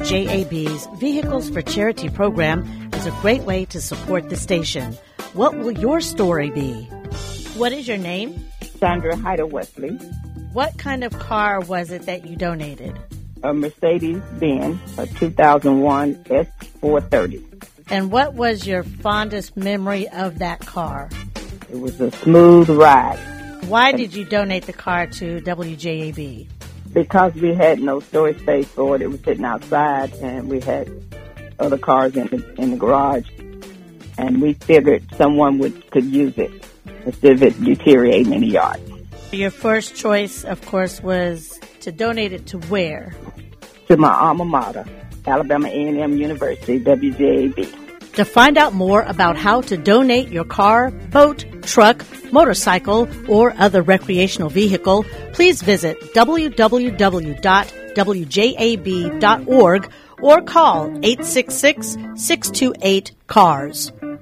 WJAB's Vehicles for Charity program is a great way to support the station. What will your story be? What is your name? Sandra Hyder Wesley. What kind of car was it that you donated? A Mercedes-Benz, a 2001 S430. And what was your fondest memory of that car? It was a smooth ride. Why did you donate the car to WJAB? Because we had no storage space for it. It was sitting outside, and we had other cars in the garage. And we figured someone could use it instead of it deteriorating in the yard. Your first choice, of course, was to donate it to where? To my alma mater, Alabama A&M University, WJAB. To find out more about how to donate your car, boat, truck, motorcycle, or other recreational vehicle, please visit www.wjab.org or call 866-628-CARS.